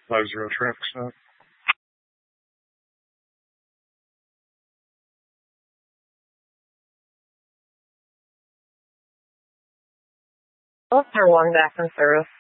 50 traffic stop. Officer 1 back in service.